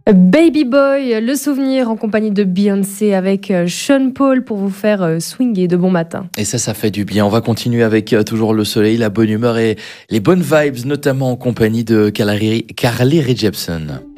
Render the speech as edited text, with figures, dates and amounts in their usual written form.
Baby Boy, le souvenir en compagnie de Beyoncé avec Sean Paul pour vous faire swinger de bon matin. Et ça fait du bien. On va continuer avec toujours le soleil, la bonne humeur et les bonnes vibes, notamment en compagnie de Carly Rae Jepsen.